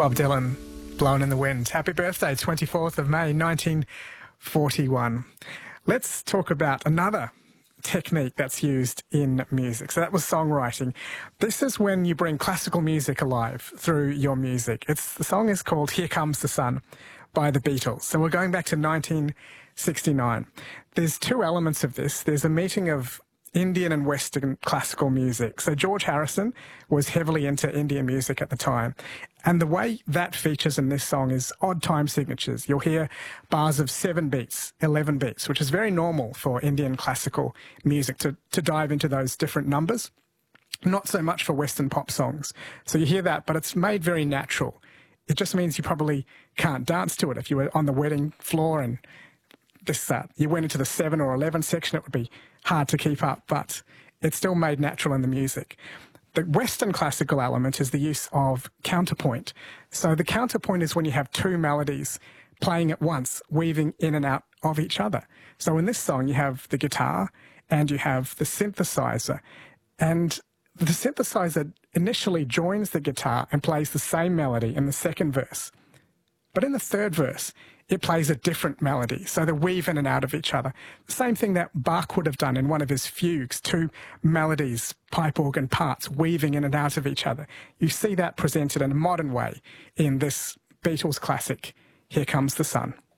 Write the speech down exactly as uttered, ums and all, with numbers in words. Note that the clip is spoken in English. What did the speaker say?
Bob Dylan, Blowin' in the Wind. Happy birthday, twenty-fourth of May, nineteen forty-one. Let's talk about another technique that's used in music. So that was songwriting. This is when you bring classical music alive through your music. It's the song is called Here Comes the Sun by the Beatles. So we're going back to nineteen sixty-nine. There's two elements of this. There's a meeting of Indian and Western classical music. So George Harrison was heavily into Indian music at the time. And the way that features in this song is odd time signatures. You'll hear bars of seven beats, eleven beats, which is very normal for Indian classical music to, to dive into those different numbers. Not so much for Western pop songs. So you hear that, but it's made very natural. It just means you probably can't dance to it. If you were on the wedding floor and this, uh, you went into the seven or eleven section, it would be hard to keep up, but it's still made natural in the music. The Western classical element is the use of counterpoint. So the counterpoint is when you have two melodies playing at once, weaving in and out of each other. So in this song, you have the guitar and you have the synthesizer. And the synthesizer initially joins the guitar and plays the same melody in the second verse. But in the third verse, it plays a different melody, so they weave in and out of each other. The same thing that Bach would have done in one of his fugues, two melodies, pipe organ parts, weaving in and out of each other. You see that presented in a modern way in this Beatles classic, Here Comes the Sun.